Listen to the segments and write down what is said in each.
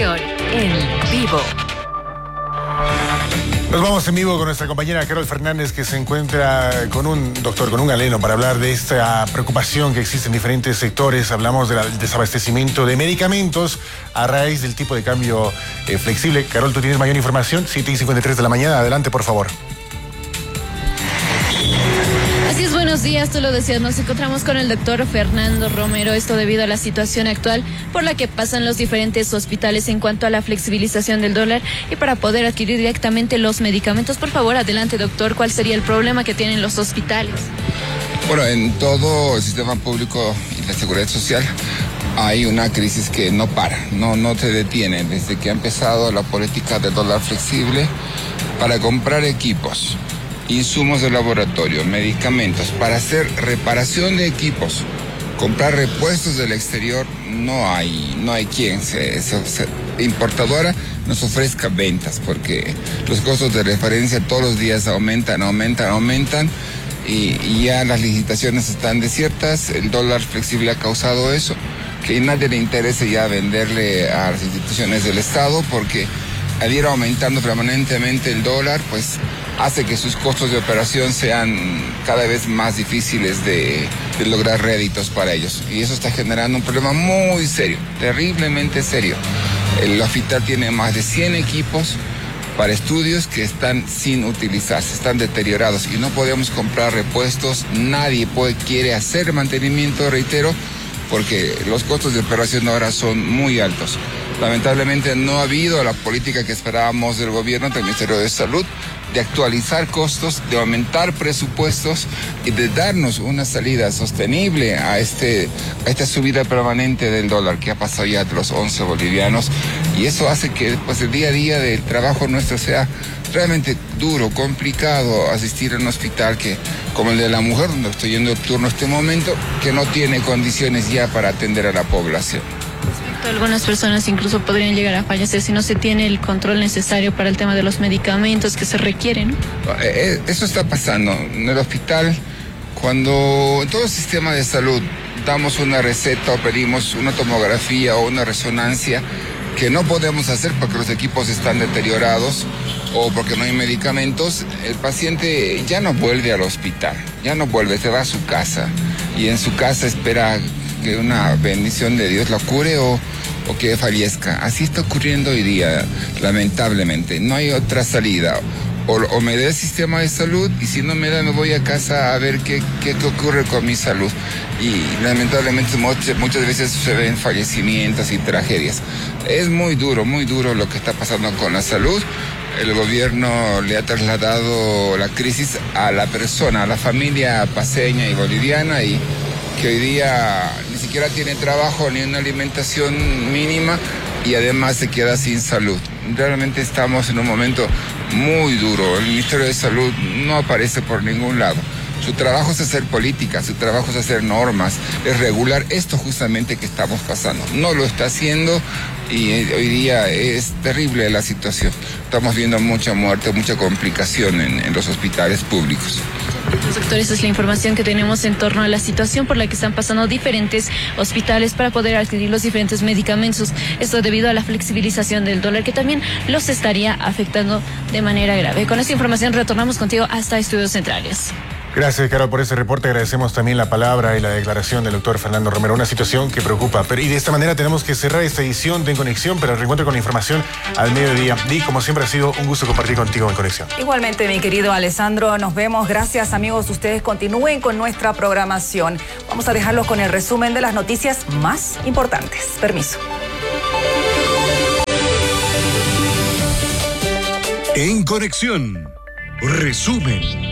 información en vivo. Nos vamos en vivo con nuestra compañera Carol Fernández, que se encuentra con un doctor, con un galeno, para hablar de esta preocupación que existe en diferentes sectores. Hablamos del desabastecimiento de medicamentos a raíz del tipo de cambio flexible. Carol, tú tienes mayor información, 7:53 de la mañana. Adelante, por favor. Así es, buenos días, tú lo decías, nos encontramos con el doctor Fernando Romero, esto debido a la situación actual por la que pasan los diferentes hospitales en cuanto a la flexibilización del dólar y para poder adquirir directamente los medicamentos. Por favor, adelante, doctor, ¿cuál sería el problema que tienen los hospitales? Bueno, en todo el sistema público y la seguridad social hay una crisis que no para, no se detiene desde que ha empezado la política del dólar flexible para comprar equipos, insumos de laboratorio, medicamentos, para hacer reparación de equipos, comprar repuestos del exterior. No hay quien importadora nos ofrezca ventas, porque los costos de referencia todos los días aumentan y ya las licitaciones están desiertas. El dólar flexible ha causado eso, que a nadie le interese ya venderle a las instituciones del Estado, porque al ir aumentando permanentemente el dólar, pues hace que sus costos de operación sean cada vez más difíciles de lograr réditos para ellos. Y eso está generando un problema muy serio, terriblemente serio. El hospital tiene más de 100 equipos para estudios que están sin utilizarse, están deteriorados y no podemos comprar repuestos. Nadie quiere hacer mantenimiento, reitero, porque los costos de operación ahora son muy altos. Lamentablemente no ha habido la política que esperábamos del gobierno, del Ministerio de Salud, de actualizar costos, de aumentar presupuestos y de darnos una salida sostenible a esta subida permanente del dólar, que ha pasado ya de los 11 bolivianos. Y eso hace que pues, el día a día del trabajo nuestro sea realmente duro, complicado. Asistir a un hospital como el de la mujer, donde estoy yendo el turno en este momento, que no tiene condiciones ya para atender a la población. Algunas personas incluso podrían llegar a fallecer si no se tiene el control necesario para el tema de los medicamentos que se requieren, ¿no? Eso está pasando en el hospital. Cuando en todo el sistema de salud damos una receta o pedimos una tomografía o una resonancia que no podemos hacer porque los equipos están deteriorados o porque no hay medicamentos, el paciente ya no vuelve al hospital, se va a su casa y en su casa espera que una bendición de Dios la cure o que fallezca. Así está ocurriendo hoy día, lamentablemente. No hay otra salida. O me da el sistema de salud, y si no me da, me voy a casa a ver qué ocurre con mi salud. Y lamentablemente muchas veces se ven fallecimientos y tragedias. Es muy duro lo que está pasando con la salud. El gobierno le ha trasladado la crisis a la persona, a la familia paceña y boliviana, y que hoy día ni siquiera tiene trabajo ni una alimentación mínima y además se queda sin salud. Realmente estamos en un momento muy duro. El Ministerio de Salud no aparece por ningún lado. Su trabajo es hacer política, su trabajo es hacer normas, es regular esto justamente que estamos pasando. No lo está haciendo y hoy día es terrible la situación. Estamos viendo mucha muerte, mucha complicación en los hospitales públicos. Doctor, esa es la información que tenemos en torno a la situación por la que están pasando diferentes hospitales para poder adquirir los diferentes medicamentos. Esto debido a la flexibilización del dólar, que también los estaría afectando de manera grave. Con esta información retornamos contigo hasta Estudios Centrales. Gracias, Carol, por ese reporte. Agradecemos también la palabra y la declaración del doctor Fernando Romero. Una situación que preocupa. Y de esta manera tenemos que cerrar esta edición de En Conexión, pero el reencuentro con la información al mediodía. Di, como siempre, ha sido un gusto compartir contigo en Conexión. Igualmente, mi querido Alessandro, nos vemos. Gracias, amigos. Ustedes continúen con nuestra programación. Vamos a dejarlos con el resumen de las noticias más importantes. Permiso. En Conexión, resumen.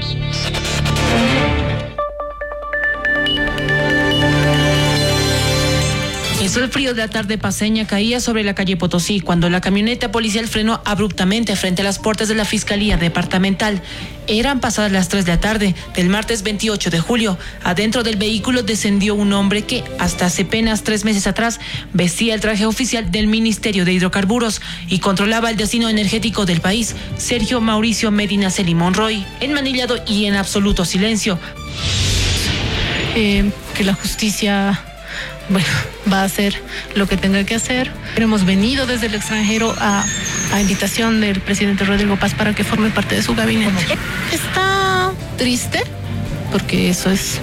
El sol frío de la tarde paceña caía sobre la calle Potosí cuando la camioneta policial frenó abruptamente frente a las puertas de la Fiscalía Departamental. Eran pasadas las 3 de la tarde del martes 28 de julio. Adentro del vehículo descendió un hombre que, hasta hace apenas 3 meses atrás, vestía el traje oficial del Ministerio de Hidrocarburos y controlaba el destino energético del país, Sergio Mauricio Medina Celi Monroy. Enmanillado y en absoluto silencio. Que la justicia bueno, va a hacer lo que tenga que hacer. Hemos venido desde el extranjero a invitación del presidente Rodrigo Paz para que forme parte de su gabinete. Está triste, porque eso es...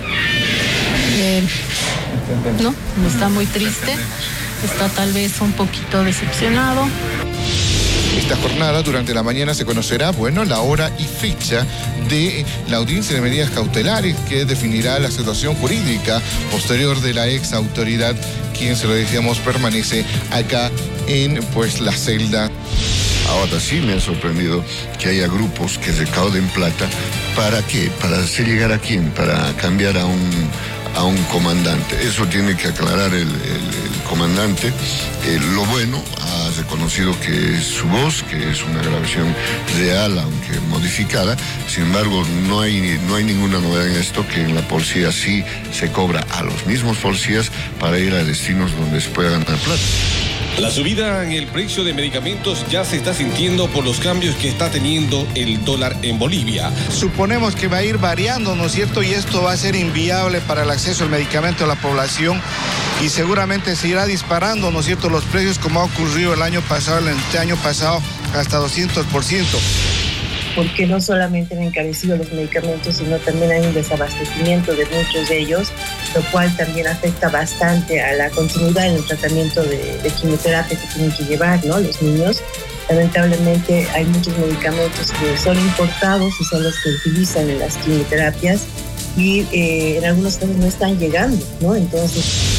no está muy triste, está tal vez un poquito decepcionado. Esta jornada, durante la mañana, se conocerá, la hora y fecha de la audiencia de medidas cautelares que definirá la situación jurídica posterior de la ex autoridad, quien, se lo decíamos, permanece acá en, la celda. Ahora sí me ha sorprendido que haya grupos que recauden plata. ¿Para qué? ¿Para hacer llegar a quién? Para cambiar a un comandante. Eso tiene que aclarar el comandante. Lo bueno, ha reconocido que es su voz, que es una grabación real, aunque modificada. Sin embargo, no hay ninguna novedad en esto, que en la policía sí se cobra a los mismos policías para ir a destinos donde se pueda ganar plata. La subida en el precio de medicamentos ya se está sintiendo por los cambios que está teniendo el dólar en Bolivia. Suponemos que va a ir variando, ¿no es cierto? Y esto va a ser inviable para el acceso al medicamento a la población y seguramente se irá disparando, ¿no es cierto?, los precios, como ha ocurrido el año pasado, hasta 200%. Porque no solamente han encarecido los medicamentos, sino también hay un desabastecimiento de muchos de ellos, lo cual también afecta bastante a la continuidad en el tratamiento de quimioterapia que tienen que llevar, ¿no?, los niños. Lamentablemente hay muchos medicamentos que son importados y son los que utilizan en las quimioterapias y en algunos casos no están llegando, ¿no? Entonces